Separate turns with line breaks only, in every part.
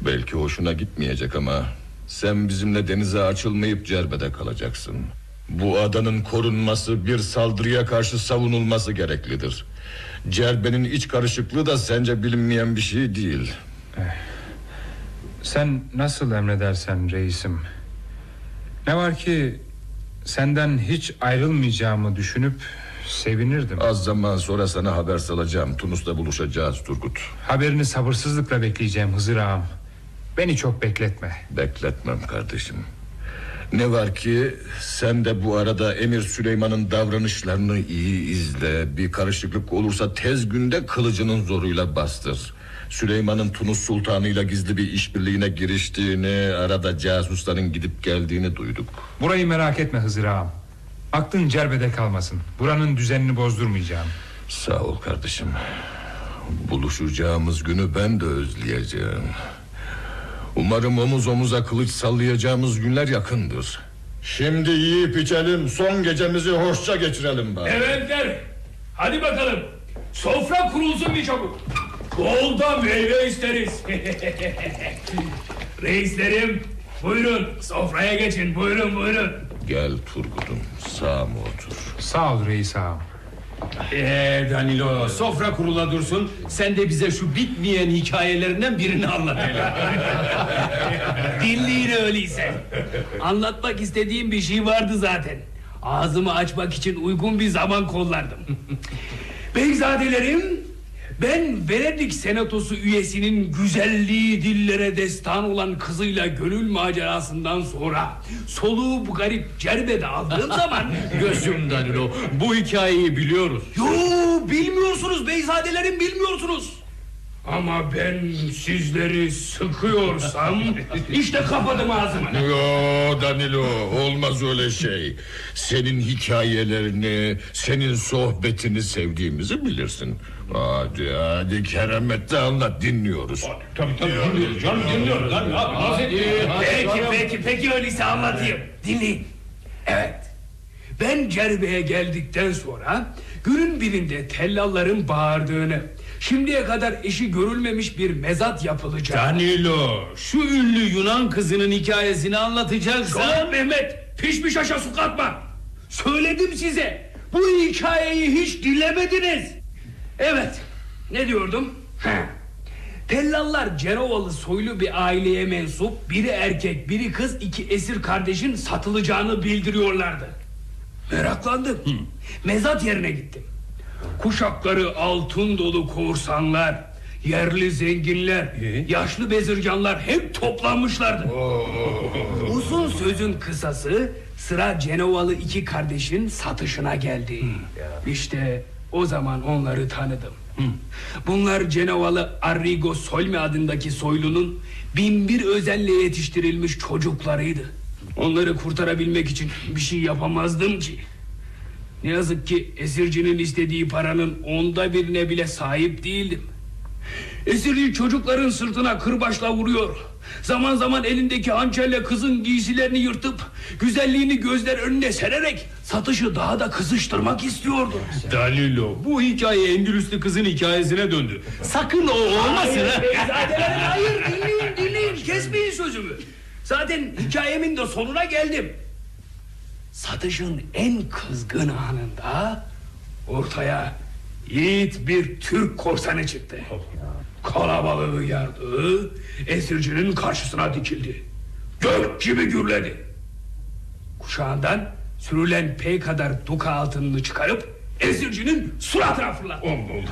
Belki hoşuna gitmeyecek ama sen bizimle denize açılmayıp Cerbe'de kalacaksın. Bu adanın korunması, bir saldırıya karşı savunulması gereklidir. Cerbe'nin iç karışıklığı da sence bilinmeyen bir şey değil.
Sen nasıl emredersen reisim. Ne var ki senden hiç ayrılmayacağımı düşünüp sevinirdim.
Az zaman sonra sana haber salacağım. Tunus'ta buluşacağız Turgut.
Haberini sabırsızlıkla bekleyeceğim Hızır ağam. Beni çok bekletme.
Bekletmem kardeşim. Ne var ki sen de bu arada Emir Süleyman'ın davranışlarını iyi izle. Bir karışıklık olursa tez günde kılıcının zoruyla bastır. Süleyman'ın Tunus sultanıyla gizli bir işbirliğine giriştiğini, arada casusların gidip geldiğini duyduk.
Burayı merak etme Hızır ağam. Aklın Cerbe'de kalmasın. Buranın düzenini bozdurmayacağım.
Sağ ol kardeşim. Buluşacağımız günü ben de özleyeceğim. Umarım omuz omuza kılıç sallayacağımız günler yakındır. Şimdi yiyip içelim, son gecemizi hoşça geçirelim bari.
Evetler, hadi bakalım. Sofra kurulsun bir çabuk. Bol da meyve isteriz. Reislerim, buyurun sofraya geçin, buyurun.
Gel Turgut'um, sağa mı otur?
Sağ ol reis ağam.
Danilo, sofra kurula dursun. Sen de bize şu bitmeyen hikayelerinden birini anlat hele.
Dinleyin öyleyse. Anlatmak istediğim bir şey vardı zaten. Ağzımı açmak için uygun bir zaman kollardım. Beyzadelerim, ben Venedik senatosu üyesinin güzelliği dillere destan olan kızıyla gönül macerasından sonra soluğu bu garip Cerbe'de aldığım zaman...
Gözüm Danilo, bu hikayeyi biliyoruz.
Yo, bilmiyorsunuz beyzadelerim, bilmiyorsunuz. Ama ben sizleri sıkıyorsam işte kapadım ağzımı.
Yo Danilo, olmaz öyle şey. Senin hikayelerini, senin sohbetini sevdiğimizi bilirsin. Hadi keramette anlat, dinliyoruz.
Tabii dinliyoruz canım, dinliyoruz.
Peki öyleyse anlatayım. Dinleyin. Evet. Ben Cerbe'ye geldikten sonra günün birinde tellalların bağırdığını, şimdiye kadar eşi görülmemiş bir mezat yapılacak.
Danilo, şu ünlü Yunan kızının hikayesini anlatacaksan...
Şolan Mehmet, pişmiş aşa su katma. Söyledim size, bu hikayeyi hiç dinlemediniz. Evet, ne diyordum? Tellallar Cerovalı soylu bir aileye mensup, biri erkek biri kız, iki esir kardeşin satılacağını bildiriyorlardı. Meraklandım. Mezat yerine gittim. Kuşakları altın dolu korsanlar, yerli zenginler, yaşlı bezirganlar hep toplanmışlardı. Uzun sözün kısası, sıra Cenovalı iki kardeşin satışına geldi. İşte o zaman onları tanıdım. Bunlar Cenovalı Arrigo Solmi adındaki soylunun 1001 özenle yetiştirilmiş çocuklarıydı. Onları kurtarabilmek için bir şey yapamazdım ki. Ne yazık ki esircinin istediği paranın 1/10'ine bile sahip değildim. Esirci çocukların sırtına kırbaçla vuruyor. Zaman zaman elindeki hançerle kızın giysilerini yırtıp güzelliğini gözler önüne sererek satışı daha da kızıştırmak istiyordu.
Danilo, bu hikaye Endülüslü kızın hikayesine döndü. Sakın o olmasın.
Hayır, dinleyin, kesmeyin sözümü. Zaten hikayemin de sonuna geldim. Satışın en kızgın anında ortaya yiğit bir Türk korsanı çıktı. Kalabalığı yardı, esircinin karşısına dikildi. Gök gibi gürledi. Kuşağından sürülen pey kadar duka altınını çıkarıp esircinin suratına fırlattı.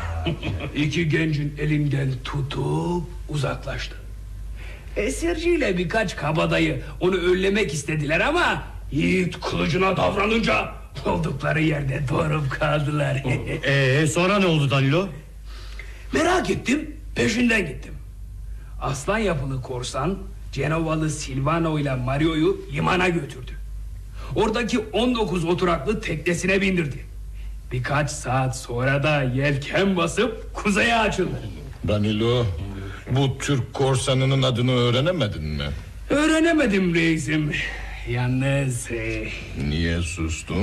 İki gencin elinden tutup uzaklaştı. Esirciyle birkaç kabadayı onu önlemek istediler ama yiğit kılıcına davranınca oldukları yerde doğrup kaldılar.
Sonra ne oldu Danilo?
Merak ettim, peşinden gittim. Aslan yapılı korsan Cenovalı Silvano ile Mario'yu limana götürdü. Oradaki 19 oturaklı teknesine bindirdi. Birkaç saat sonra da yelken basıp kuzeye açıldı.
Danilo, bu Türk korsanının adını öğrenemedin mi?
Öğrenemedim reisim. Yalnız...
Niye sustun?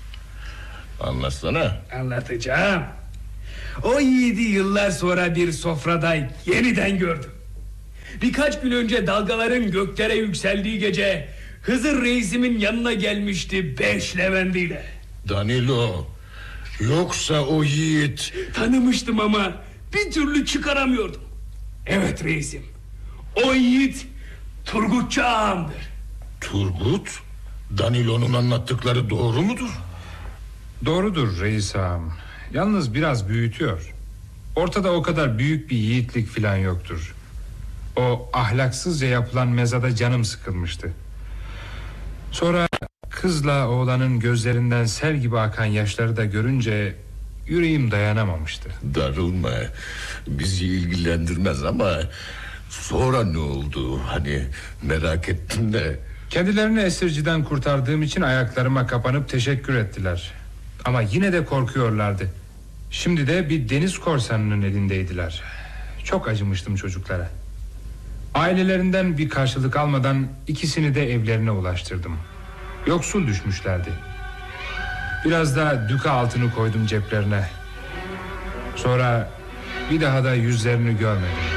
Anlatsana.
Anlatacağım. O yiğidi yıllar sonra bir sofrada yeniden gördüm. Birkaç gün önce dalgaların göklere yükseldiği gece Hızır reisimin yanına gelmişti 5 Levendiyle.
Danilo, yoksa o yiğit...
Tanımıştım ama bir türlü çıkaramıyordum. Evet reisim, o yiğit Turgutçu ağamdır.
Turgut, Danilo'nun anlattıkları doğru mudur?
Doğrudur reis ağam. Yalnız biraz büyütüyor. Ortada o kadar büyük bir yiğitlik filan yoktur. O ahlaksızca yapılan mezada canım sıkılmıştı. Sonra kızla oğlanın gözlerinden sel gibi akan yaşları da görünce yüreğim dayanamamıştı.
Darılma, bizi ilgilendirmez ama... Sonra ne oldu? Hani merak ettim de...
Kendilerini esirciden kurtardığım için ayaklarıma kapanıp teşekkür ettiler. Ama yine de korkuyorlardı. Şimdi de bir deniz korsanının elindeydiler. Çok acımıştım çocuklara. Ailelerinden bir karşılık almadan ikisini de evlerine ulaştırdım. Yoksul düşmüşlerdi. Biraz da düka altını koydum ceplerine. Sonra bir daha da yüzlerini görmedim.